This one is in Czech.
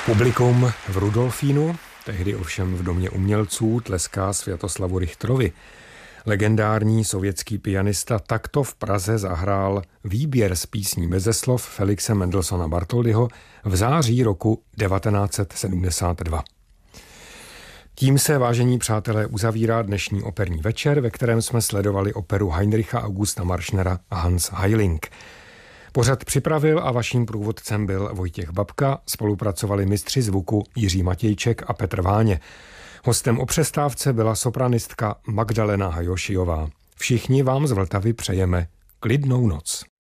Publikum v Rudolfínu, tehdy ovšem v Domě umělců, tleská Sviatoslavu Richterovi. Legendární sovětský pianista takto v Praze zahrál výběr z písní beze slov Felixe Mendelssohna Bartholdyho v září roku 1972. Tím se, vážení přátelé, uzavírá dnešní operní večer, ve kterém jsme sledovali operu Heinricha Augusta Marschnera Hans Heiling. Pořad připravil a vaším průvodcem byl Vojtěch Babka, spolupracovali mistři zvuku Jiří Matějček a Petr Váně. Hostem o přestávce byla sopranistka Magdalena Hajošiová. Všichni vám z Vltavy přejeme klidnou noc.